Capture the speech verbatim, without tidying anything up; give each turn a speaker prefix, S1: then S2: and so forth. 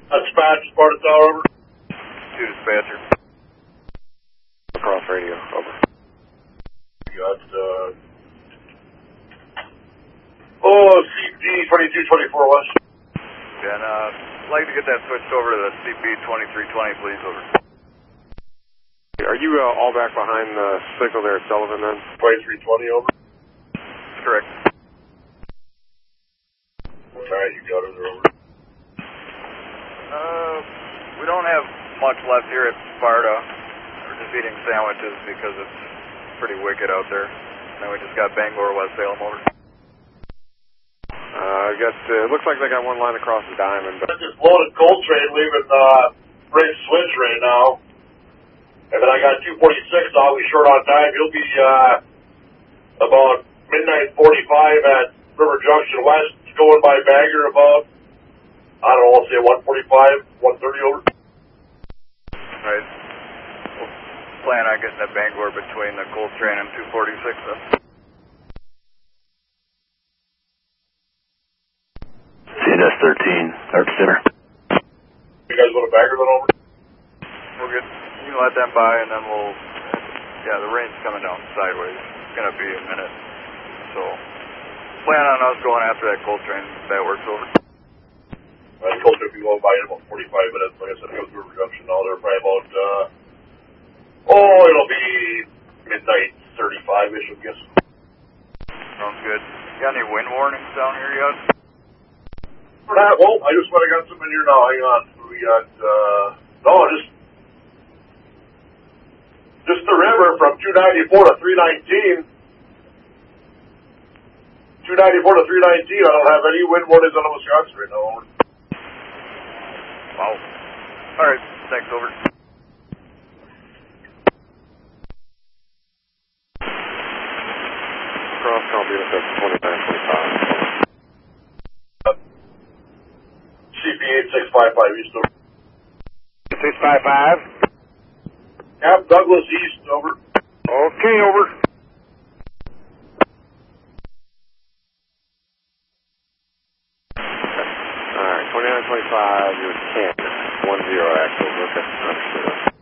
S1: Dispatch, Sparta Tower, over.
S2: Two dispatcher.
S3: Across radio, over.
S1: We got, uh, oh, C P twenty-two twenty-four West.
S2: And, uh, I'd like to get that switched over to the C P twenty-three twenty, please, over.
S3: Are you uh, all back behind the signal there at Sullivan then?
S1: twenty-three twenty, over.
S2: That's correct.
S1: Alright, you got it, over.
S2: Uh, we don't have much left here at Sparta. We're just eating sandwiches because it's pretty wicked out there. And we just got Bangor, West Salem, over.
S3: Uh, I got, uh, it looks like they got one line across the diamond. But...
S1: This loaded coal train leaving, uh, Briggs Switch right now. And then I got two forty-six, I'll be short on time. He'll be, uh, about midnight forty-five at River Junction West, going by Bagger about, I don't know, I'll say one forty-five, one thirty, over.
S2: Right. We'll plan on getting that Bangor between the coal train and two forty-six then.
S4: C N S thirteen, Arc Center.
S1: You guys want a Bagger then, over?
S2: We'll get, you can let them by and then we'll, yeah, the rain's coming down sideways. It's going to be a minute. So, plan on us going after that coal train. That works, over.
S1: Uh, the coal train will be going by in about forty-five minutes. Like I said, it goes through Junction now. They're probably about, uh, oh, it'll be midnight thirty-five-ish, I guess.
S2: Sounds good. You got any wind warnings down here yet?
S1: For that, well, I just want to got some in here now. Hang on. We got, uh, no, just, just the river from two ninety-four to three nineteen. two ninety-four to three nineteen, I don't have any wind warnings on the Wisconsin right now, over.
S2: Wow. Alright, thanks, over.
S3: Cross call B S F twenty-nine twenty-five.
S1: C P eight six five five East, over.
S3: six five five?
S1: Cap Douglas East, over.
S3: Okay, over. Alright, twenty-nine twenty-five, you're ten. one zero actual, okay, understood.